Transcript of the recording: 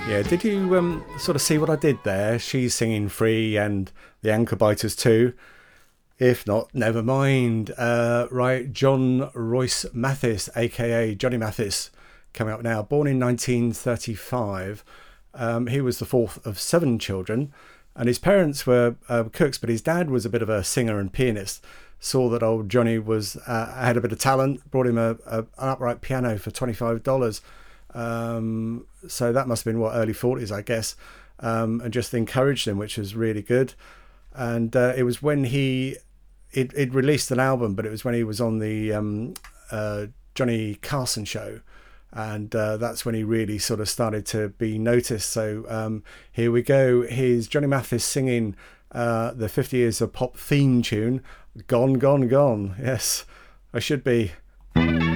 Yeah, did you sort of see what I did there? She's singing Free and the Anchor Biters too. If not, never mind. Right, John Royce Mathis, aka Johnny Mathis, coming up now. Born in 1935. He was the fourth of seven children, and his parents were cooks, but his dad was a bit of a singer and pianist. Saw that old Johnny was had a bit of talent, brought him an upright piano for $25. So that must have been early 40s, I guess, and just encouraged him, which was really good. And it was when it released an album, but it was when he was on the Johnny Carson show, and that's when he really sort of started to be noticed. So here we go. Here's Johnny Mathis singing the 50 Years of Pop theme tune, Gone, Gone, Gone. Yes, I should be.